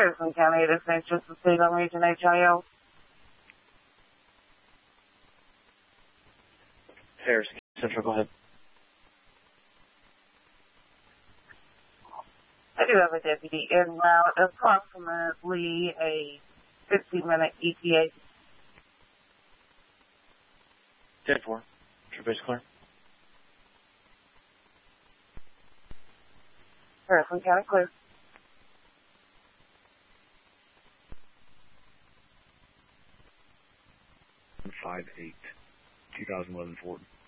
Harrison County Extension to State on Region HIO. Harrison Central, go ahead. I do have a deputy en route, approximately a 15-minute ETA. 10-4. True base clear. Harrison County clear. 58, 2011 Ford.